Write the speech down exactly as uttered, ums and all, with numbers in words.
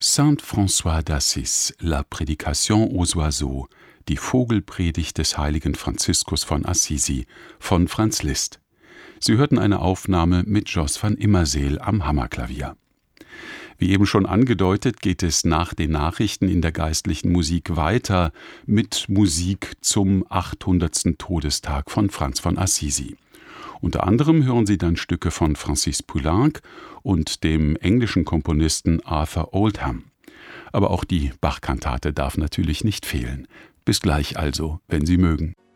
Saint François d'Assise, La Prédication aux Oiseaux, die Vogelpredigt des heiligen Franziskus von Assisi von Franz Liszt. Sie hörten eine Aufnahme mit Jos van Immerseel am Hammerklavier. Wie eben schon angedeutet, geht es nach den Nachrichten in der geistlichen Musik weiter mit Musik zum achthundertsten Todestag von Franz von Assisi. Unter anderem hören Sie dann Stücke von Francis Poulenc und dem englischen Komponisten Arthur Oldham. Aber auch die Bach-Kantate darf natürlich nicht fehlen. Bis gleich also, wenn Sie mögen.